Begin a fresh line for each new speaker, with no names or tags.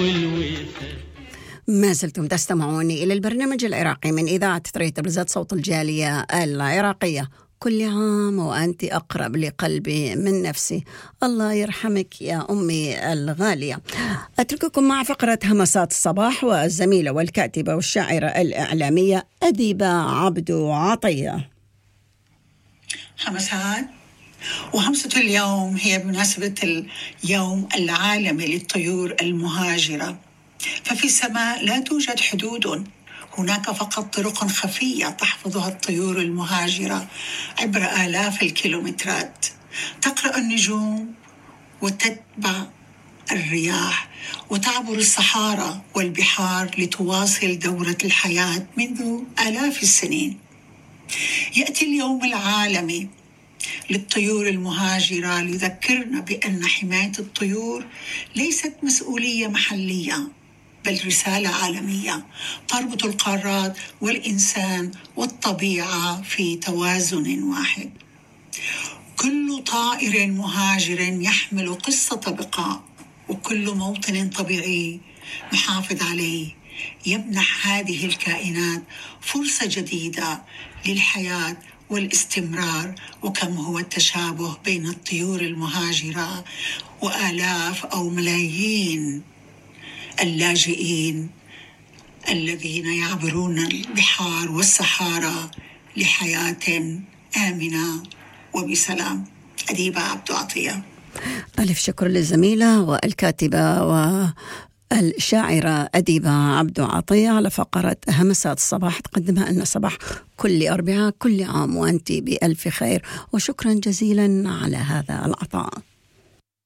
والوفاء.
ما زلتم تستمعوني إلى البرنامج العراقي من إذاعة تبرزات صوت الجالية العراقية. كل عام وأنت أقرب لقلبي من نفسي. الله يرحمك يا أمي الغالية. أترككم مع فقرة همسات الصباح والزميلة والكاتبة والشاعرة الإعلامية أديبة عبدو عطية.
همسات، وهمسة اليوم هي بمناسبة اليوم العالمي للطيور المهاجرة. ففي السماء لا توجد حدود، هناك فقط طرق خفية تحفظها الطيور المهاجرة عبر آلاف الكيلومترات، تقرأ النجوم وتتبع الرياح وتعبر الصحارى والبحار لتواصل دورة الحياة منذ آلاف السنين. يأتي اليوم العالمي للطيور المهاجرة ليذكرنا بأن حماية الطيور ليست مسؤولية محلية، بل رسالة عالمية تربط القارات والإنسان والطبيعة في توازن واحد. كل طائر مهاجر يحمل قصة بقاء، وكل موطن طبيعي محافظ عليه يمنح هذه الكائنات فرصة جديدة للحياة والاستمرار. وكم هو التشابه بين الطيور المهاجرة وآلاف أو ملايين اللاجئين الذين يعبرون البحار والصحارى لحياة آمنة وبسلام. أديبة عبدو عطية.
ألف شكر للزميلة والكاتبة والشاعرة أديبة عبدو عطية على فقرة همسات الصباح تقدمها لنا صباح كل أربعاء. كل عام وأنت بألف خير، وشكرا جزيلا على هذا العطاء.